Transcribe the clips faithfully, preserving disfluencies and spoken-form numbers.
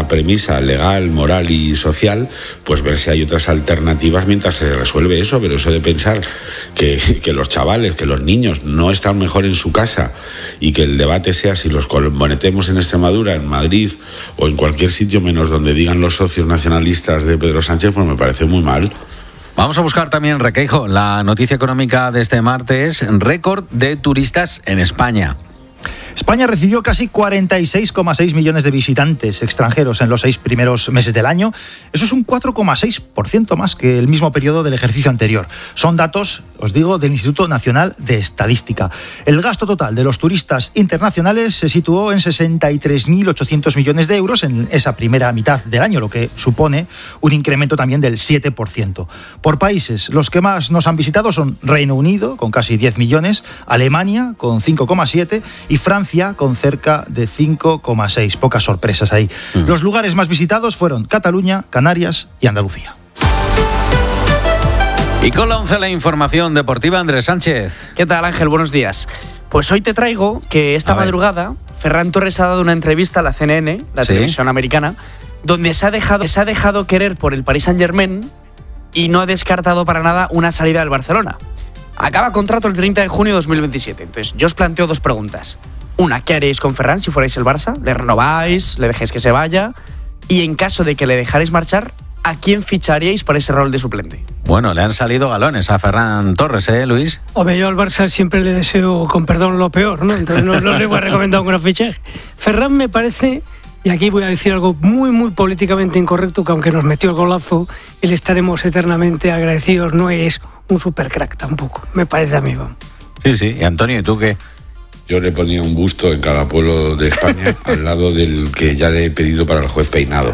premisa legal, moral y social, pues ver si hay otras alternativas mientras se resuelve eso. Pero eso de pensar que, que los chavales, que los niños no están mejor en su casa y que el debate sea si los colmonetemos en Extremadura, en Madrid o en cualquier sitio menos donde digan los socios nacionalistas de Pedro Sánchez, pues me parece muy mal. Vamos a buscar también, Requeijo, la noticia económica de este martes, récord de turistas en España. España recibió casi cuarenta y seis coma seis millones de visitantes extranjeros en los seis primeros meses del año. Eso es un cuatro coma seis por ciento más que el mismo periodo del ejercicio anterior. Son datos, os digo, del Instituto Nacional de Estadística. El gasto total de los turistas internacionales se situó en sesenta y tres mil ochocientos millones de euros en esa primera mitad del año, lo que supone un incremento también del siete por ciento. Por países, los que más nos han visitado son Reino Unido, con casi diez millones, Alemania, con cinco coma siete, y Francia, con cerca de cinco coma seis. Pocas sorpresas ahí. Mm. Los lugares más visitados fueron Cataluña, Canarias y Andalucía. Y con la once la información deportiva, Andrés Sánchez. ¿Qué tal, Ángel? Buenos días. Pues hoy te traigo que esta madrugada Ferran Torres ha dado una entrevista a la C N N, la ¿Sí? televisión americana, donde se ha dejado, se ha dejado querer por el Paris Saint-Germain y no ha descartado para nada una salida del Barcelona. Acaba contrato el treinta de junio de dos mil veintisiete. Entonces, yo os planteo dos preguntas. Una, ¿qué haréis con Ferran si fuerais el Barça? ¿Le renováis? ¿Le dejáis que se vaya? Y en caso de que le dejarais marchar, ¿a quién ficharíais para ese rol de suplente? Bueno, le han salido galones a Ferran Torres, ¿eh, Luis? Hombre, yo al Barça siempre le deseo, con perdón, lo peor, ¿no? Entonces no, no le voy a recomendar un gran fichaje. Ferran me parece, y aquí voy a decir algo muy, muy políticamente incorrecto, que aunque nos metió el golazo y le estaremos eternamente agradecidos, no es un supercrack tampoco, me parece a mí. Vamos. Sí, sí. ¿Y Antonio, y tú qué? Yo le ponía un busto en cada pueblo de España al lado del que ya le he pedido para el juez Peinado.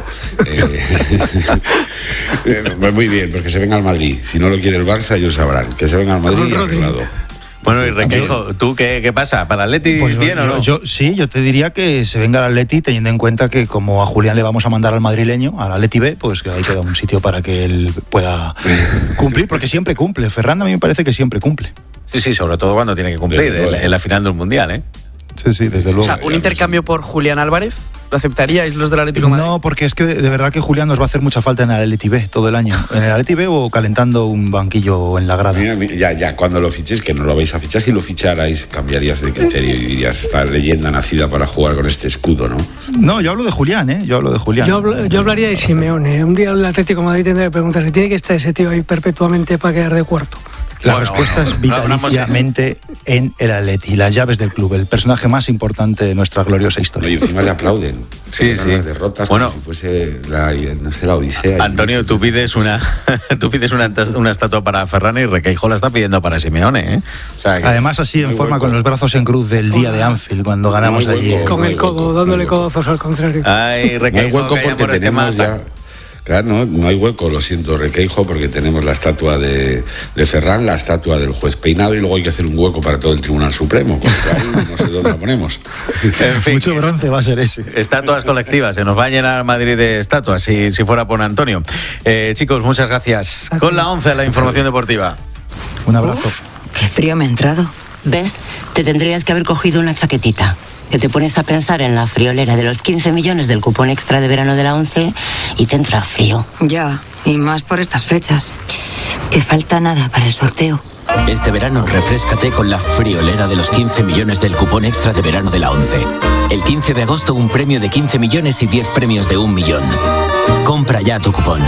Eh, pues muy bien, pues que se venga al Madrid. Si no lo quiere el Barça, ellos sabrán. Que se venga al Madrid y arreglado. Bueno, y Requeijo, ¿tú qué, qué pasa? ¿Para el Atleti pues bien yo, o no? Yo, sí, yo te diría que se venga al Atleti, teniendo en cuenta que como a Julián le vamos a mandar al madrileño, al Atleti B, pues que ahí queda un sitio para que él pueda cumplir, porque siempre cumple. Ferran a mí me parece que siempre cumple. Sí, sí, sobre todo cuando tiene que cumplir en la, en la final del Mundial, ¿eh? Sí, sí, desde luego. O sea, ¿un intercambio por Julián Álvarez? ¿Lo aceptaríais los del Atlético de Madrid? No, porque es que de, de verdad que Julián nos va a hacer mucha falta en el Atleti B todo el año. En el Atleti B o calentando un banquillo en la grada. Mira, mira, ya, ya, cuando lo fiches, que no lo vais a fichar, si lo ficharais, cambiarías de criterio y dirías, esta leyenda nacida para jugar con este escudo, ¿no? No, yo hablo de Julián, ¿eh? Yo hablo de Julián. Yo, hablo, yo hablaría de Simeone. Un día el Atlético de Madrid tendría que preguntarse, ¿tiene que estar ese tío ahí perpetuamente para quedar de cuarto? La bueno, respuesta bueno, es vitaliciamente en el Atleti, las llaves del club, el personaje más importante de nuestra gloriosa historia. Y encima le aplauden. Sí, sí. Las derrotas, bueno, como si fuese la, no sé, la Odisea. Antonio, tú pides una, tú pides una, una estatua para Ferran y Requeijo la está pidiendo para Simeone, ¿eh? O sea, que además así en forma hueco. Con los brazos en cruz del día de Anfield cuando ganamos allí. Hueco, con el codo, no dándole codazos al contrario. Ay, Requeijo, no hay hueco porque tenemos ya. Claro, no, no hay hueco, lo siento, Requeijo, porque tenemos la estatua de, de Ferran, la estatua del juez Peinado y luego hay que hacer un hueco para todo el Tribunal Supremo, con lo cual no sé dónde la ponemos. En fin, mucho bronce va a ser ese. Estatuas colectivas, se nos va a llenar Madrid de estatuas si, si fuera por Antonio. Eh, chicos, muchas gracias. Con la once, la información deportiva. Un abrazo. Uf, qué frío me ha entrado. ¿Ves? Te tendrías que haber cogido una chaquetita. Que te pones a pensar en la friolera de los quince millones del cupón extra de verano de la once y te entra frío. Ya, y más por estas fechas. Que falta nada para el sorteo. Este verano refréscate con la friolera de los quince millones del cupón extra de verano de la once. El quince de agosto un premio de quince millones y diez premios de un millón. Compra ya tu cupón.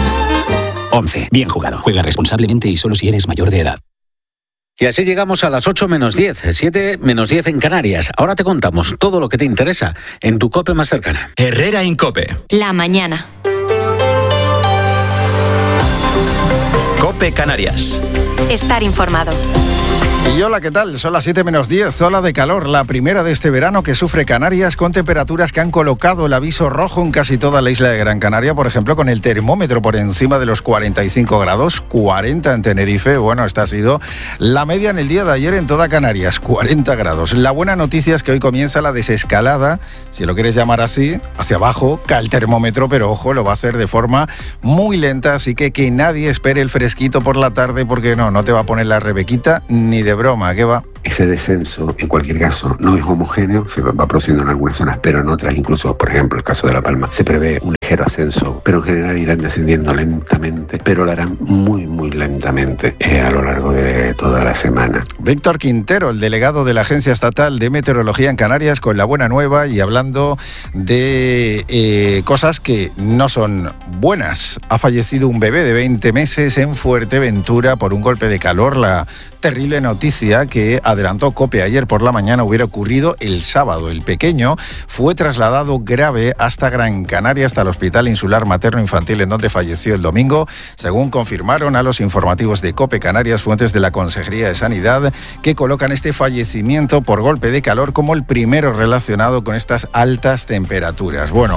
once. Bien jugado. Juega responsablemente y solo si eres mayor de edad. Y así llegamos a las ocho menos diez, siete menos diez en Canarias. Ahora te contamos todo lo que te interesa en tu COPE más cercana. Herrera Incope. La mañana. COPE Canarias. Estar informado. Y hola, ¿qué tal? Son las siete menos diez, ola de calor, la primera de este verano que sufre Canarias, con temperaturas que han colocado el aviso rojo en casi toda la isla de Gran Canaria, por ejemplo, con el termómetro por encima de los cuarenta y cinco grados, cuarenta en Tenerife. Bueno, esta ha sido la media en el día de ayer en toda Canarias, cuarenta grados. La buena noticia es que hoy comienza la desescalada, si lo quieres llamar así, hacia abajo, cae el termómetro, pero ojo, lo va a hacer de forma muy lenta, así que que nadie espere el fresquito por la tarde, porque no, no te va a poner la rebequita ni de broma, ¿qué va? ese descenso, en cualquier caso, no es homogéneo, se va produciendo en algunas zonas, pero en otras, incluso, por ejemplo, el caso de La Palma, se prevé un ligero ascenso, pero en general irán descendiendo lentamente, pero lo harán muy, muy lentamente eh, a lo largo de toda la semana. Víctor Quintero, el delegado de la Agencia Estatal de Meteorología en Canarias, con la buena nueva y hablando de eh, cosas que no son buenas. Ha fallecido un bebé de veinte meses en Fuerteventura por un golpe de calor. La terrible noticia que adelantó COPE ayer por la mañana hubiera ocurrido el sábado. El pequeño fue trasladado grave hasta Gran Canaria, hasta el Hospital Insular Materno Infantil, en donde falleció el domingo, según confirmaron a los informativos de COPE Canarias fuentes de la Consejería de Sanidad, que colocan este fallecimiento por golpe de calor como el primero relacionado con estas altas temperaturas. Bueno,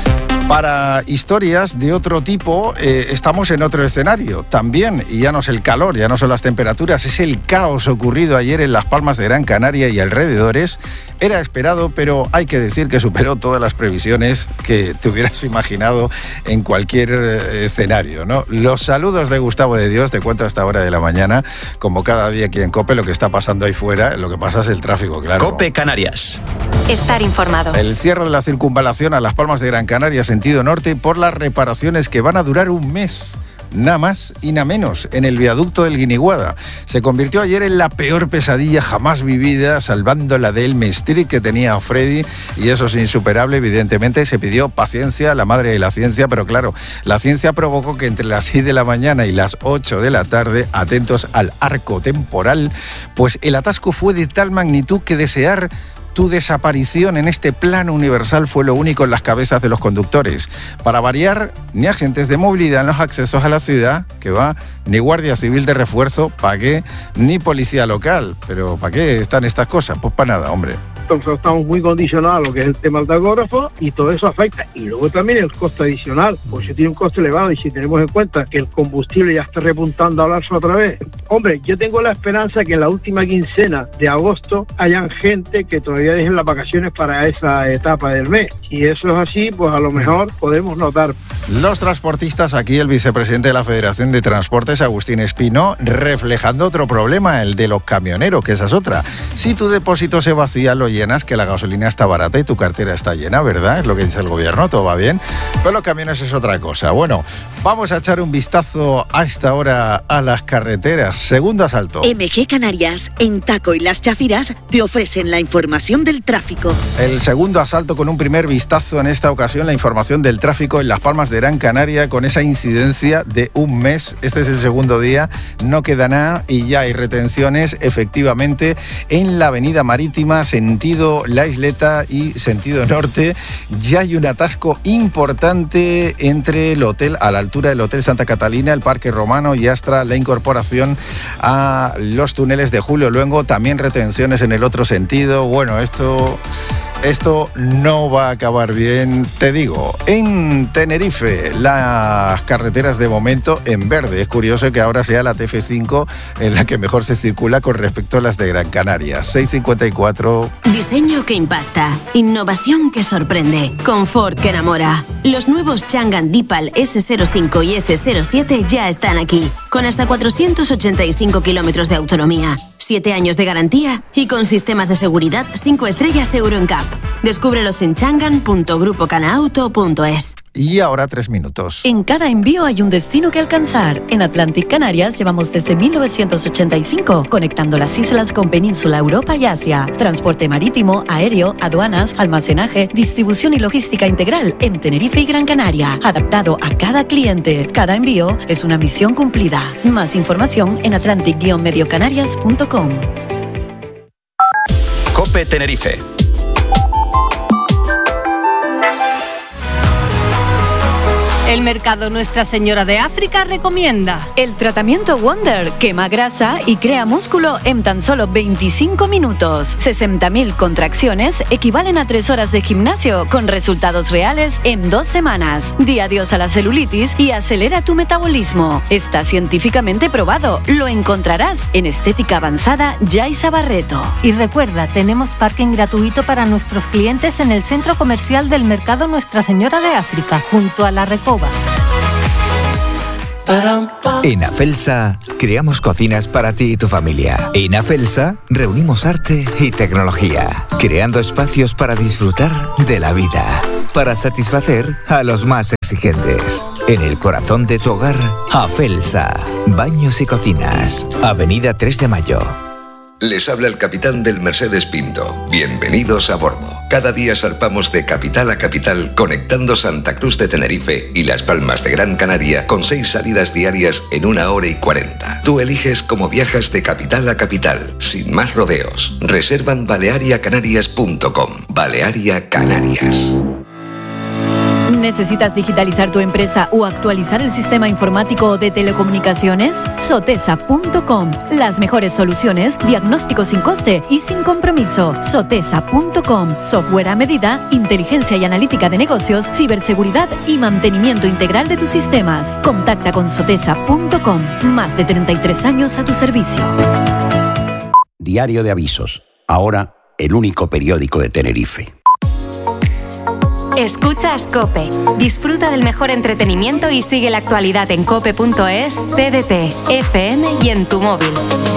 para historias de otro tipo, eh, estamos en otro escenario también, y ya no es el calor, ya no son las temperaturas, es el caos ocurrido ayer en Las Palmas de Gran Canaria y alrededores. Era esperado, pero hay que decir que superó todas las previsiones que te hubieras imaginado en cualquier eh, escenario, ¿no? Los saludos de Gustavo de Dios, te cuento a esta hora de la mañana, como cada día aquí en COPE, lo que está pasando ahí fuera, lo que pasa es el tráfico, claro. COPE Canarias. Estar informado. El cierre de la circunvalación a Las Palmas de Gran Canaria, sentido norte, por las reparaciones que van a durar un mes. Nada más y nada menos, en el viaducto del Guiniguada. Se convirtió ayer en la peor pesadilla jamás vivida, salvando la de El Mestri que tenía Freddy, y eso es insuperable. Evidentemente se pidió paciencia a la madre de la ciencia, pero claro, la ciencia provocó que entre las seis de la mañana y las ocho de la tarde, atentos al arco temporal, pues el atasco fue de tal magnitud que desear tu desaparición en este plano universal fue lo único en las cabezas de los conductores. Para variar, ni agentes de movilidad en los accesos a la ciudad, que va, ni guardia civil de refuerzo, ¿para qué? Ni policía local. Pero ¿para qué están estas cosas? Pues para nada, hombre. Entonces estamos muy condicionados a lo que es el tema del tacógrafo y todo eso afecta. Y luego también el costo adicional, pues si tiene un costo elevado y si tenemos en cuenta que el combustible ya está repuntando a hablarse otra vez. Hombre, yo tengo la esperanza que en la última quincena de agosto hayan gente que todavía dejen las vacaciones para esa etapa del mes. Si eso es así, pues a lo mejor podemos notar. Los transportistas, aquí el vicepresidente de la Federación de Transportes, Agustín Espino, reflejando otro problema, el de los camioneros, que esa es otra. Si tu depósito se vacía, lo llenas, que la gasolina está barata y tu cartera está llena, ¿verdad? Es lo que dice el gobierno, todo va bien. Pero los camiones es otra cosa. Bueno, vamos a echar un vistazo a esta hora a las carreteras. Segundo asalto. M G Canarias, en Taco y Las Chafiras, te ofrecen la información del tráfico. El segundo asalto con un primer vistazo, en esta ocasión la información del tráfico en Las Palmas de Gran Canaria, con esa incidencia de un mes. Este es el segundo día, no queda nada y ya hay retenciones efectivamente en la avenida Marítima, sentido La Isleta y sentido norte. Ya hay un atasco importante entre el hotel, a la altura del Hotel Santa Catalina, el Parque Romano y hasta la incorporación a los túneles de Julio Luengo. También retenciones en el otro sentido. Bueno, esto Esto no va a acabar bien, te digo. En Tenerife, las carreteras de momento en verde. Es curioso que ahora sea la T F cinco en la que mejor se circula con respecto a las de Gran Canaria. seis cincuenta y cuatro. Diseño que impacta, innovación que sorprende, confort que enamora. Los nuevos Changan Deepal ese cero cinco y ese cero siete ya están aquí, con hasta cuatrocientos ochenta y cinco kilómetros de autonomía, siete años de garantía y con sistemas de seguridad cinco estrellas Euro N C A P. Descúbrelos en changan punto grupo canauto punto es. Y ahora tres minutos. En cada envío hay un destino que alcanzar. En Atlantic Canarias llevamos desde mil novecientos ochenta y cinco conectando las islas con Península, Europa y Asia. Transporte marítimo, aéreo, aduanas, almacenaje, distribución y logística integral en Tenerife y Gran Canaria. Adaptado a cada cliente. Cada envío es una misión cumplida. Más información en atlantic guion medio canarias punto com. COPE Tenerife. El mercado Nuestra Señora de África recomienda el tratamiento Wonder, quema grasa y crea músculo en tan solo veinticinco minutos. sesenta mil contracciones equivalen a tres horas de gimnasio con resultados reales en dos semanas. Di adiós a la celulitis y acelera tu metabolismo. Está científicamente probado. Lo encontrarás en Estética Avanzada Yaisa Barreto. Y recuerda, tenemos parking gratuito para nuestros clientes en el centro comercial del mercado Nuestra Señora de África, junto a la Recoba. En Afelsa, creamos cocinas para ti y tu familia. En Afelsa, reunimos arte y tecnología, creando espacios para disfrutar de la vida, para satisfacer a los más exigentes. En el corazón de tu hogar, Afelsa, baños y cocinas, Avenida tres de Mayo. Les habla el capitán del Mercedes Pinto. Bienvenidos a bordo. Cada día zarpamos de capital a capital, conectando Santa Cruz de Tenerife y Las Palmas de Gran Canaria con seis salidas diarias en una hora y cuarenta. Tú eliges cómo viajas de capital a capital, sin más rodeos. Reserva en balearia canarias punto com. Balearia Canarias. ¿Necesitas digitalizar tu empresa o actualizar el sistema informático de telecomunicaciones? Sotesa punto com. Las mejores soluciones, diagnóstico sin coste y sin compromiso. Sotesa punto com. Software a medida, inteligencia y analítica de negocios, ciberseguridad y mantenimiento integral de tus sistemas. Contacta con Sotesa punto com. Más de treinta y tres años a tu servicio. Diario de Avisos. Ahora, el único periódico de Tenerife. Escuchas COPE. Disfruta del mejor entretenimiento y sigue la actualidad en cope punto es, T D T, F M y en tu móvil.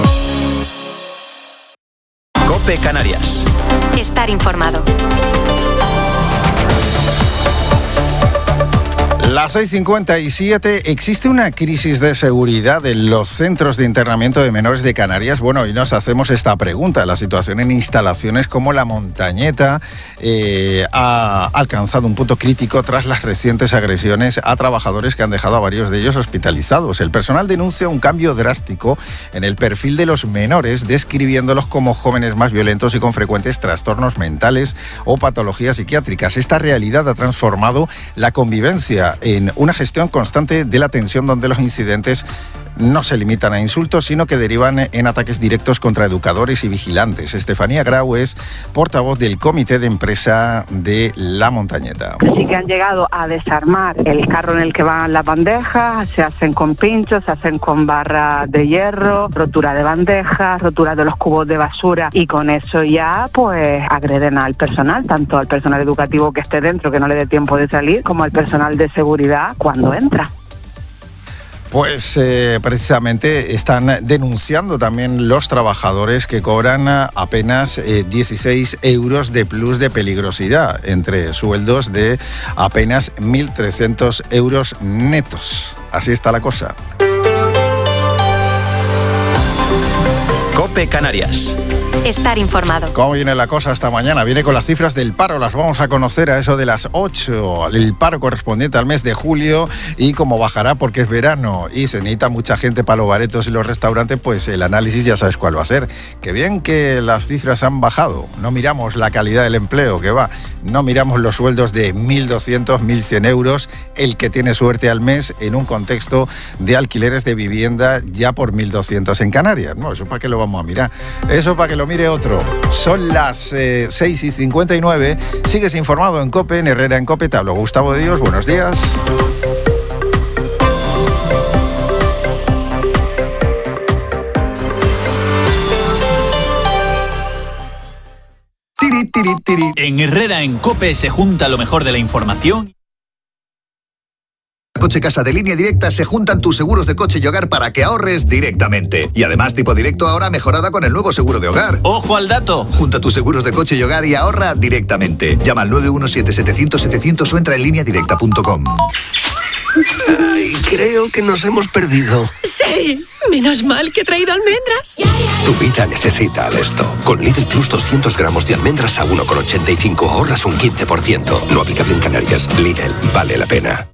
COPE Canarias. Estar informado. Las seis cincuenta y siete, ¿existe una crisis de seguridad en los centros de internamiento de menores de Canarias? Bueno, hoy nos hacemos esta pregunta. La situación en instalaciones como La Montañeta eh, ha alcanzado un punto crítico tras las recientes agresiones a trabajadores que han dejado a varios de ellos hospitalizados. El personal denuncia un cambio drástico en el perfil de los menores, describiéndolos como jóvenes más violentos y con frecuentes trastornos mentales o patologías psiquiátricas. Esta realidad ha transformado la convivencia en una gestión constante de la tensión, donde los incidentes no se limitan a insultos, sino que derivan en ataques directos contra educadores y vigilantes. Estefanía Grau es portavoz del comité de empresa de La Montañeta. Sí que han llegado a desarmar el carro en el que van las bandejas, se hacen con pinchos, se hacen con barras de hierro, rotura de bandejas, rotura de los cubos de basura, y con eso ya pues agreden al personal, tanto al personal educativo que esté dentro, que no le dé tiempo de salir, como al personal de seguridad cuando entra. Pues eh, precisamente están denunciando también los trabajadores que cobran apenas eh, dieciséis euros de plus de peligrosidad, entre sueldos de apenas mil trescientos euros netos. Así está la cosa. COPE Canarias. Estar informado. ¿Cómo viene la cosa esta mañana? Viene con las cifras del paro, las vamos a conocer a eso de las ocho. El paro correspondiente al mes de julio, y cómo bajará porque es verano y se necesita mucha gente para los baretos y los restaurantes, pues el análisis ya sabes cuál va a ser. Qué bien que las cifras han bajado. No miramos la calidad del empleo, que va. No miramos los sueldos de mil doscientos, mil cien euros, el que tiene suerte al mes en un contexto de alquileres de vivienda ya por mil doscientos en Canarias. No, eso para qué lo vamos a mirar. Eso para que lo mire otro. Son las eh, seis y cincuenta y nueve. Sigues informado en COPE, en Herrera en COPE. Te hablo Gustavo de Dios. Buenos días. Tiri, tiri, tiri. En Herrera en COPE se junta lo mejor de la información. Coche Casa de Línea Directa se juntan tus seguros de coche y hogar para que ahorres directamente. Y además Tipo Directo ahora mejorada con el nuevo seguro de hogar. ¡Ojo al dato! Junta tus seguros de coche y hogar y ahorra directamente. Llama al nueve uno siete, setecientos, setecientos o entra en línea directa punto com. Ay, creo que nos hemos perdido. Sí, menos mal que he traído almendras. Tu vida necesita Alesto. Con Lidl Plus doscientos gramos de almendras a uno con ochenta y cinco ahorras un quince por ciento. No aplicable en Canarias. Lidl, vale la pena.